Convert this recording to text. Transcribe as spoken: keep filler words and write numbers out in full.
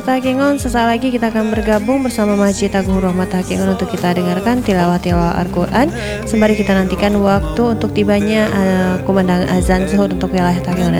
Takengon, sesaat lagi kita akan bergabung bersama Masjid Agung Rahmat Takengon untuk kita dengarkan tilawah-tilawah Al-Quran sembari kita nantikan waktu untuk tibanya uh, kumandang azan zuhur untuk wilayah Takengon.